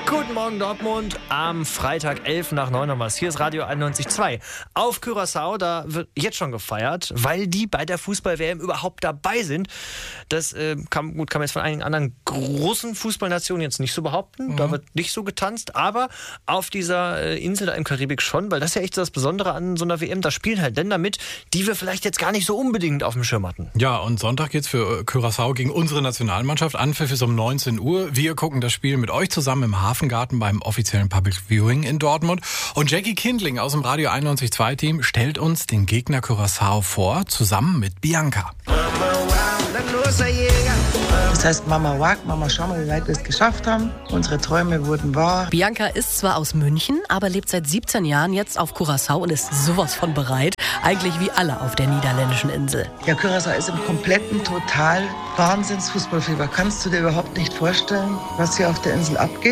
Guten Morgen Dortmund, am Freitag 11 nach 9 haben wir's. Hier ist Radio 91.2. Auf Curaçao, da wird jetzt schon gefeiert, weil die bei der Fußball-WM überhaupt dabei sind. Das kann man jetzt von einigen anderen großen Fußballnationen jetzt nicht so behaupten. Da wird nicht so getanzt, aber auf dieser Insel da im Karibik schon, weil das ist ja echt so das Besondere an so einer WM. Da spielen halt Länder mit, die wir vielleicht jetzt gar nicht so unbedingt auf dem Schirm hatten. Ja, und Sonntag geht's für Curaçao gegen unsere Nationalmannschaft. Anpfiff ist um 19 Uhr. Wir gucken das Spiel mit euch zusammen im Hafengarten beim offiziellen Public Viewing in Dortmund. Und Jackie Kindling aus dem Radio 91.2 Team stellt uns den Gegner Curaçao vor, zusammen mit Bianca. Das heißt, Mama wagt, Mama, schau mal, wie weit wir es geschafft haben. Unsere Träume wurden wahr. Bianca ist zwar aus München, aber lebt seit 17 Jahren jetzt auf Curaçao und ist sowas von bereit. Eigentlich wie alle auf der niederländischen Insel. Ja, Curaçao ist im kompletten, total Wahnsinnsfußballfieber. Kannst du dir überhaupt nicht vorstellen, was hier auf der Insel abgeht?